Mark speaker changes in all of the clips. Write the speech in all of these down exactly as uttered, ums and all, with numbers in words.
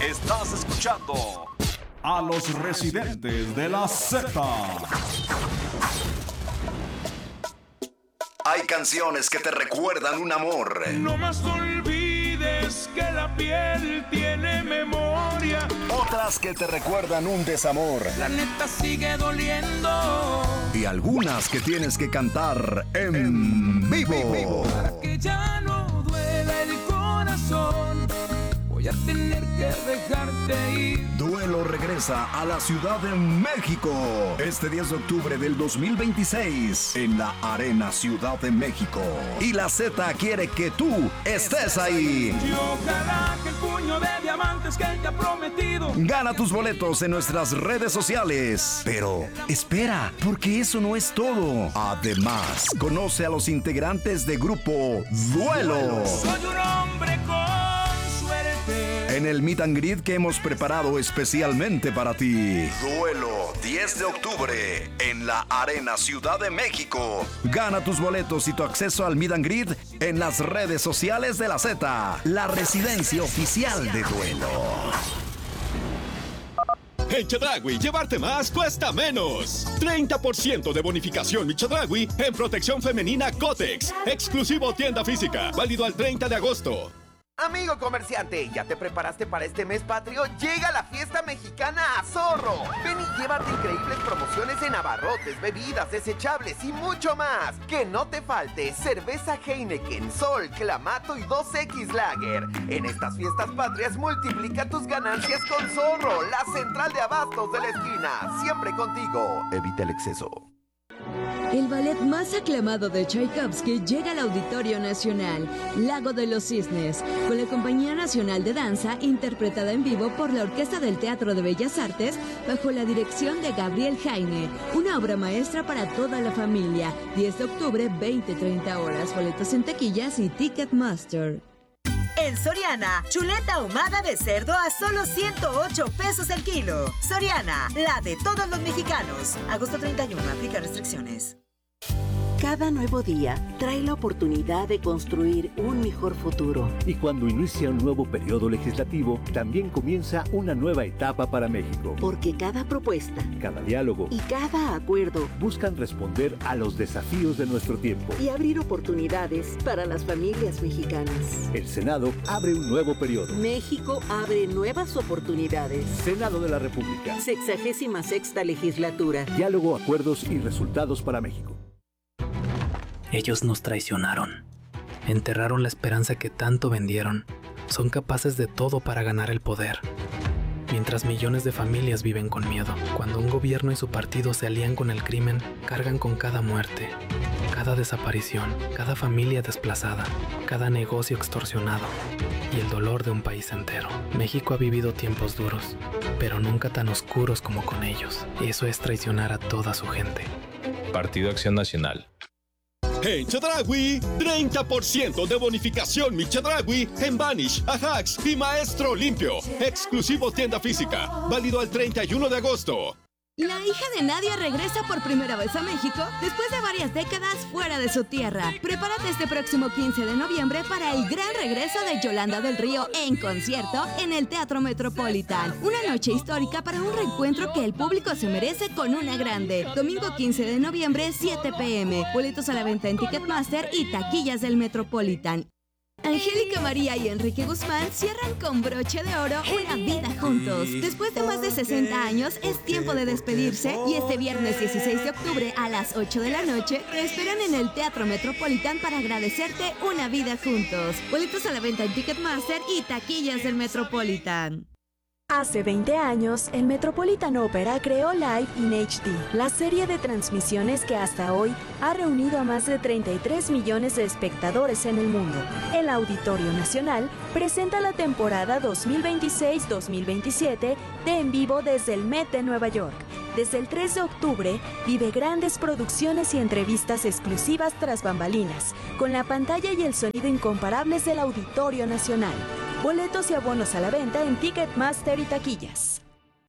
Speaker 1: Estás escuchando
Speaker 2: a los residentes de la Z.
Speaker 1: Hay canciones que te recuerdan un amor.
Speaker 3: No más olvides que la piel tiene memoria.
Speaker 1: Otras que te recuerdan un desamor.
Speaker 3: La neta sigue doliendo.
Speaker 1: Y algunas que tienes que cantar en, en vivo. vivo.
Speaker 3: Para que ya no duela el corazón, voy a tener que dejarte ir.
Speaker 1: Duelo regresa a la Ciudad de México este diez de octubre del dos mil veintiséis en la Arena Ciudad de México. Y la Z quiere que tú estés ahí.
Speaker 3: Y ojalá que el puño de diamantes que él te ha prometido.
Speaker 1: Gana tus boletos en nuestras redes sociales. Pero espera, porque eso no es todo. Además, conoce a los integrantes de grupo Duelo.
Speaker 3: Soy un hombre con
Speaker 1: en el meet and greet que hemos preparado especialmente para ti. Duelo, diez de octubre, en la Arena Ciudad de México. Gana tus boletos y tu acceso al meet and greet en las redes sociales de la Z, la residencia oficial de Duelo.
Speaker 4: En Chedraui, llevarte más cuesta menos. treinta por ciento de bonificación mi Chedraui en protección femenina Cotex. Exclusivo tienda física, válido al treinta de agosto.
Speaker 5: Amigo comerciante, ¿ya te preparaste para este mes patrio? Llega la fiesta mexicana a Zorro. Ven y llévate increíbles promociones en abarrotes, bebidas, desechables y mucho más. Que no te falte cerveza Heineken, Sol, Clamato y dos equis Lager. En estas fiestas patrias multiplica tus ganancias con Zorro, la central de abastos de la esquina. Siempre contigo. Evita el exceso.
Speaker 6: El ballet más aclamado de Tchaikovsky llega al Auditorio Nacional, Lago de los Cisnes, con la Compañía Nacional de Danza, interpretada en vivo por la Orquesta del Teatro de Bellas Artes, bajo la dirección de Gabriel Jaime. Una obra maestra para toda la familia. diez de octubre, veinte a treinta horas. Boletos en taquillas y Ticketmaster.
Speaker 7: En Soriana, chuleta ahumada de cerdo a solo ciento ocho pesos el kilo. Soriana, la de todos los mexicanos. Agosto treinta y uno, aplica restricciones.
Speaker 8: Cada nuevo día trae la oportunidad de construir un mejor futuro.
Speaker 9: Y cuando inicia un nuevo periodo legislativo, también comienza una nueva etapa para México.
Speaker 8: Porque cada propuesta,
Speaker 9: cada diálogo
Speaker 8: y cada acuerdo
Speaker 9: buscan responder a los desafíos de nuestro tiempo
Speaker 8: y abrir oportunidades para las familias mexicanas.
Speaker 9: El Senado abre un nuevo periodo.
Speaker 8: México abre nuevas oportunidades.
Speaker 9: Senado de la República.
Speaker 8: Sexagésima sexta legislatura.
Speaker 9: Diálogo, acuerdos y resultados para México.
Speaker 10: Ellos nos traicionaron, enterraron la esperanza que tanto vendieron, son capaces de todo para ganar el poder. Mientras millones de familias viven con miedo, cuando un gobierno y su partido se alían con el crimen, cargan con cada muerte, cada desaparición, cada familia desplazada, cada negocio extorsionado y el dolor de un país entero. México ha vivido tiempos duros, pero nunca tan oscuros como con ellos. Eso es traicionar a toda su gente.
Speaker 11: Partido Acción Nacional.
Speaker 4: En Chedraui, treinta por ciento de bonificación mi Chedraui en Vanish, Ajax y Maestro Limpio. Exclusivo tienda física, válido al treinta y uno de agosto.
Speaker 6: La hija de Nadia regresa por primera vez a México después de varias décadas fuera de su tierra. Prepárate este próximo quince de noviembre para el gran regreso de Yolanda del Río en concierto en el Teatro Metropolitan. Una noche histórica para un reencuentro que el público se merece con una grande. Domingo quince de noviembre, siete pe eme. Boletos a la venta en Ticketmaster y taquillas del Metropolitan. Angélica María y Enrique Guzmán cierran con broche de oro una vida juntos. Después de más de sesenta años, es tiempo de despedirse y este viernes dieciséis de octubre a las ocho de la noche te esperan en el Teatro Metropolitan para agradecerte una vida juntos. Boletos a la venta en Ticketmaster y taquillas del Metropolitan.
Speaker 12: Hace veinte años, el Metropolitan Opera creó Live in hache de, la serie de transmisiones que hasta hoy ha reunido a más de treinta y tres millones de espectadores en el mundo. El Auditorio Nacional presenta la temporada dos mil veintiséis dos mil veintisiete de En Vivo desde el Met de Nueva York. Desde el tres de octubre, vive grandes producciones y entrevistas exclusivas tras bambalinas, con la pantalla y el sonido incomparables del Auditorio Nacional. Boletos y abonos a la venta en Ticketmaster y taquillas.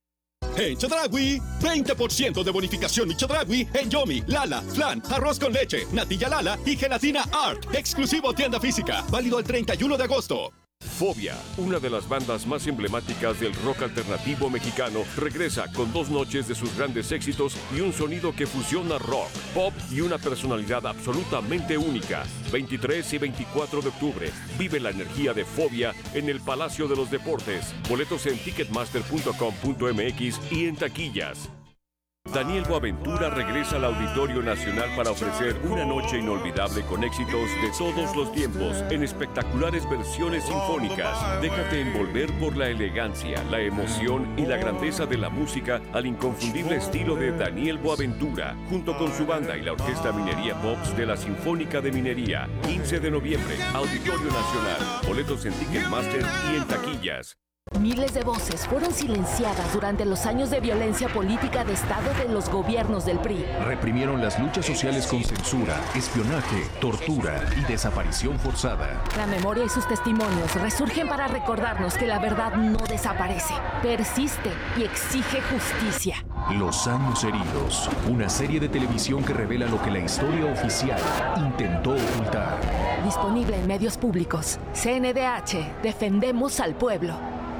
Speaker 4: En Chedraui, veinte por ciento de bonificación mi Chedraui en Yomi, Lala, Flan, arroz con leche, natilla Lala y gelatina Art. Exclusivo tienda física, válido el treinta y uno de agosto.
Speaker 13: Fobia, una de las bandas más emblemáticas del rock alternativo mexicano, regresa con dos noches de sus grandes éxitos y un sonido que fusiona rock, pop y una personalidad absolutamente única. veintitrés y veinticuatro de octubre, vive la energía de Fobia en el Palacio de los Deportes. Boletos en ticketmaster punto com punto m x y en taquillas. Daniel Boaventura regresa al Auditorio Nacional para ofrecer una noche inolvidable con éxitos de todos los tiempos en espectaculares versiones sinfónicas. Déjate envolver por la elegancia, la emoción y la grandeza de la música al inconfundible estilo de Daniel Boaventura, junto con su banda y la Orquesta Minería Pops de la Sinfónica de Minería. quince de noviembre, Auditorio Nacional. Boletos en Ticketmaster y en taquillas.
Speaker 14: Miles de voces fueron silenciadas durante los años de violencia política de Estado de los gobiernos del P R I.
Speaker 15: Reprimieron las luchas sociales con censura, espionaje, tortura y desaparición forzada.
Speaker 14: La memoria y sus testimonios resurgen para recordarnos que la verdad no desaparece, persiste y exige justicia.
Speaker 15: Los años heridos, una serie de televisión que revela lo que la historia oficial intentó ocultar.
Speaker 14: Disponible en medios públicos. C N D H, defendemos al pueblo.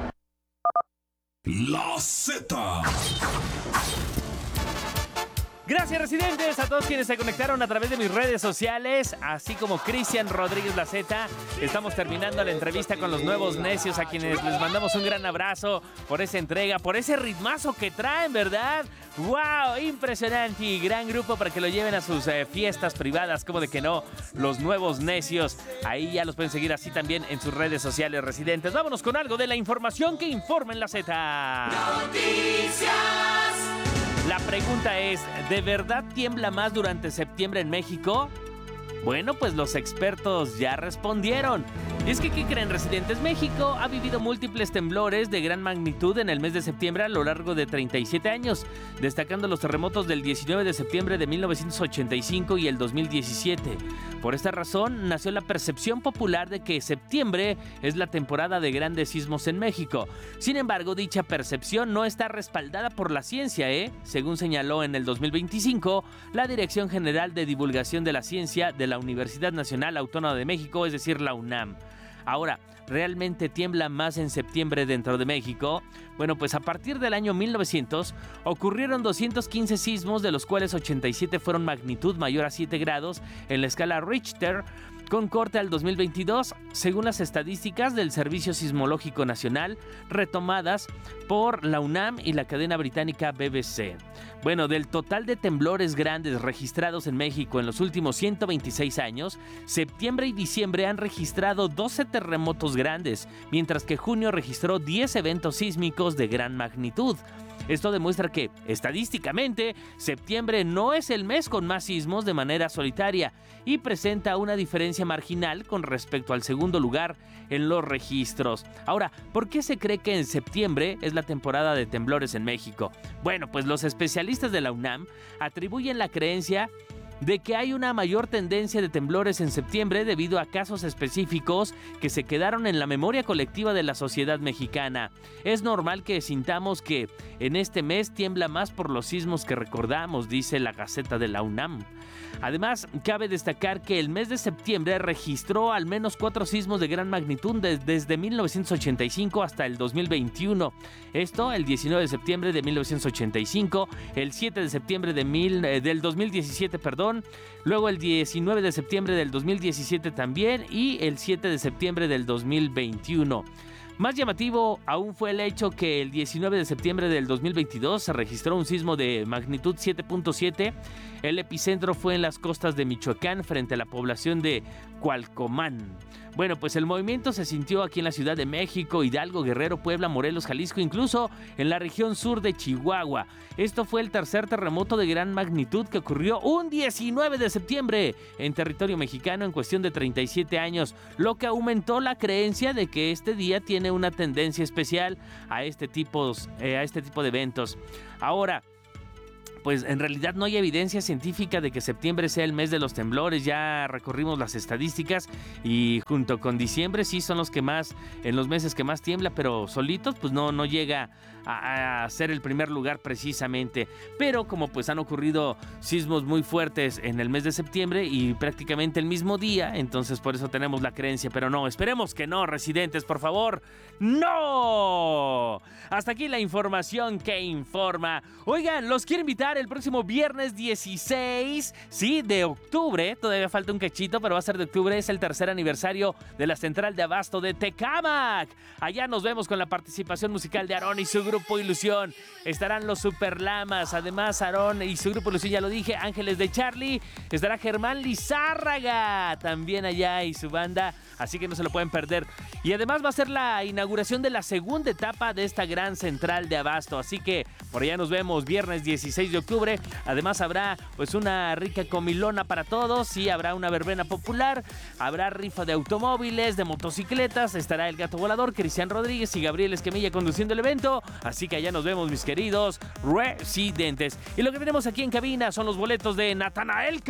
Speaker 2: La Z.
Speaker 16: Gracias, residentes, a todos quienes se conectaron a través de mis redes sociales, así como Cristian Rodríguez La Z. Estamos terminando la entrevista con los nuevos necios, a quienes les mandamos un gran abrazo por esa entrega, por ese ritmazo que traen, ¿verdad? ¡Wow! Impresionante y gran grupo para que lo lleven a sus eh, fiestas privadas, como de que no, los nuevos necios. Ahí ya los pueden seguir así también en sus redes sociales, residentes. Vámonos con algo de la información que informa en La Z. Noticias. La pregunta es, ¿de verdad tiembla más durante septiembre en México? Bueno, pues los expertos ya respondieron. Y es que, ¿qué creen, residentes? México ha vivido múltiples temblores de gran magnitud en el mes de septiembre a lo largo de treinta y siete años, destacando los terremotos del diecinueve de septiembre de mil novecientos ochenta y cinco y el dos mil diecisiete. Por esta razón, nació la percepción popular de que septiembre es la temporada de grandes sismos en México. Sin embargo, dicha percepción no está respaldada por la ciencia, ¿eh? Según señaló en el dos mil veinticinco la Dirección General de Divulgación de la Ciencia de la Universidad Nacional Autónoma de México, es decir, la UNAM. Ahora, ¿realmente tiembla más en septiembre dentro de México? Bueno, pues a partir del año mil novecientos ocurrieron doscientos quince sismos, de los cuales ochenta y siete fueron magnitud mayor a siete grados en la escala Richter, con corte al dos mil veintidós, según las estadísticas del Servicio Sismológico Nacional, retomadas por la UNAM y la cadena británica B B C. Bueno, del total de temblores grandes registrados en México en los últimos ciento veintiséis años, septiembre y diciembre han registrado doce terremotos grandes, mientras que junio registró diez eventos sísmicos de gran magnitud. Esto demuestra que, estadísticamente, septiembre no es el mes con más sismos de manera solitaria y presenta una diferencia marginal con respecto al segundo lugar en los registros. Ahora, ¿por qué se cree que en septiembre es la temporada de temblores en México? Bueno, pues los especialistas de la UNAM atribuyen la creencia de que hay una mayor tendencia de temblores en septiembre debido a casos específicos que se quedaron en la memoria colectiva de la sociedad mexicana. Es normal que sintamos que en este mes tiembla más por los sismos que recordamos, dice la Gaceta de la UNAM. Además, cabe destacar que el mes de septiembre registró al menos cuatro sismos de gran magnitud de, desde mil novecientos ochenta y cinco hasta el dos mil veintiuno. Esto, el diecinueve de septiembre de mil novecientos ochenta y cinco, el siete de septiembre de mil, eh, del dos mil diecisiete, perdón, luego el diecinueve de septiembre del dos mil diecisiete también y el siete de septiembre del dos mil veintiuno. Más llamativo aún fue el hecho que el diecinueve de septiembre del dos mil veintidós se registró un sismo de magnitud siete punto siete. El epicentro fue en las costas de Michoacán, frente a la población de Cualcomán. Bueno, pues el movimiento se sintió aquí en la Ciudad de México, Hidalgo, Guerrero, Puebla, Morelos, Jalisco, incluso en la región sur de Chihuahua. Esto fue el tercer terremoto de gran magnitud que ocurrió un diecinueve de septiembre en territorio mexicano en cuestión de treinta y siete años, lo que aumentó la creencia de que este día tiene una tendencia especial a este tipo, eh, a este tipo de eventos. Ahora, pues en realidad no hay evidencia científica de que septiembre sea el mes de los temblores. Ya recorrimos las estadísticas y junto con diciembre sí son los que más, en los meses que más tiembla, pero solitos pues no, no llega a, a ser el primer lugar precisamente. Pero como pues han ocurrido sismos muy fuertes en el mes de septiembre y prácticamente el mismo día, entonces por eso tenemos la creencia, pero no, esperemos que no, residentes, por favor, ¡no! Hasta aquí la información que informa. Oigan, los quiero invitar el próximo viernes dieciséis, sí, de octubre, todavía falta un cachito, pero va a ser de octubre, es el tercer aniversario de la Central de Abasto de Tecámac. Allá nos vemos con la participación musical de Aarón y su grupo Ilusión. Estarán los Superlamas, además Aarón y su grupo Ilusión, ya lo dije, Ángeles de Charlie, estará Germán Lizárraga, también allá y su banda, así que no se lo pueden perder. Y además va a ser la inauguración de la segunda etapa de esta gran central de abasto, así que por allá nos vemos viernes dieciséis de octubre. Además habrá pues una rica comilona para todos y habrá una verbena popular, habrá rifa de automóviles, de motocicletas, estará el Gato Volador, Cristian Rodríguez y Gabriel Esquemilla conduciendo el evento, así que allá nos vemos, mis queridos residentes. Y lo que tenemos aquí en cabina son los boletos de Natanael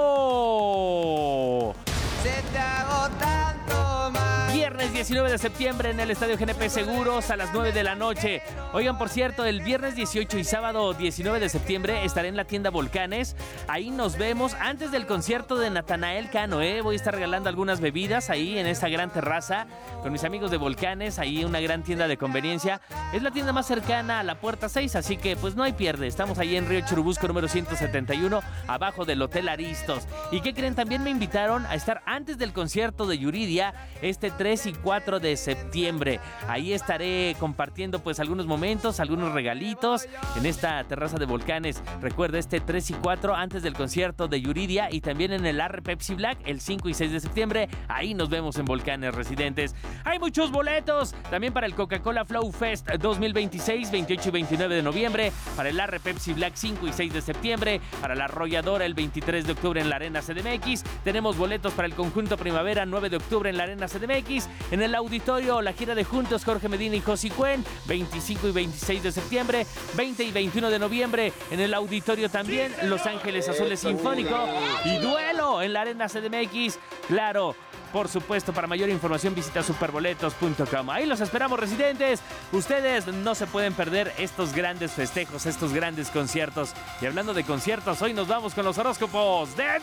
Speaker 16: Cano.
Speaker 3: Se te hago tanto mal.
Speaker 16: Viernes diecinueve de septiembre en el Estadio G N P Seguros a las nueve de la noche. Oigan, por cierto, el viernes dieciocho y sábado diecinueve de septiembre estaré en la tienda Volcanes. Ahí nos vemos antes del concierto de Natanael Cano, ¿eh? Voy a estar regalando algunas bebidas ahí en esta gran terraza con mis amigos de Volcanes, ahí una gran tienda de conveniencia. Es la tienda más cercana a la Puerta seis, así que pues no hay pierde. Estamos ahí en Río Churubusco número ciento setenta y uno, abajo del Hotel Aristos. ¿Y qué creen? También me invitaron a estar antes del concierto de Yuridia este tres y cuatro de septiembre. Ahí estaré compartiendo pues algunos momentos, algunos regalitos en esta terraza de Volcanes. Recuerda, este tres y cuatro antes del concierto de Yuridia, y también en el Arre Pepsi Black el cinco y seis de septiembre. Ahí nos vemos en Volcanes, residentes. Hay muchos boletos también para el Coca-Cola Flow Fest dos mil veintiséis, veintiocho y veintinueve de noviembre, para el Arre Pepsi Black cinco y seis de septiembre, para la Arrolladora el veintitrés de octubre en la Arena C D M X. Tenemos boletos para el Conjunto Primavera nueve de octubre en la Arena C D M X. En el auditorio, la gira de Juntos, Jorge Medina y Josi Cuen, veinticinco y veintiséis de septiembre, veinte y veintiuno de noviembre. En el auditorio también, Los Ángeles Azules Sinfónico y Duelo en la Arena C D M X. Claro, por supuesto, para mayor información visita superboletos punto com. Ahí los esperamos, residentes. Ustedes no se pueden perder estos grandes festejos, estos grandes conciertos. Y hablando de conciertos, hoy nos vamos con los horóscopos de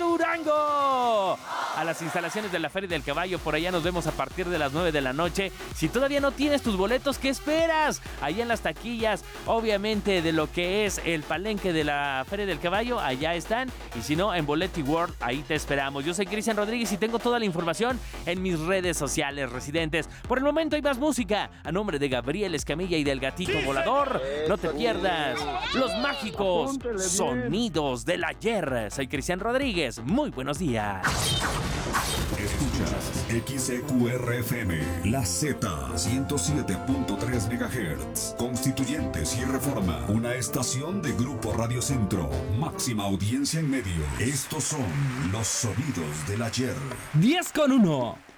Speaker 16: Durango a las instalaciones de la Feria del Caballo. Por allá nos vemos a partir de las nueve de la noche. Si todavía no tienes tus boletos, ¿qué esperas? Allá en las taquillas, obviamente, de lo que es el palenque de la Feria del Caballo, allá están. Y si no, en Boleti World, ahí te esperamos. Yo soy Cristian Rodríguez y tengo toda la información en mis redes sociales, residentes. Por el momento hay más música. A nombre de Gabriel Escamilla y del Gatito sí, Volador, no te pierdas los mágicos sonidos del ayer. Soy Cristian Rodríguez. Muy buenos días.
Speaker 17: Escuchas X E Q R F M, La Z, ciento siete punto tres megahertz. Constituyentes y Reforma, una estación de Grupo Radio Centro. Máxima audiencia en medios. Estos son los sonidos del ayer.
Speaker 16: diez con uno.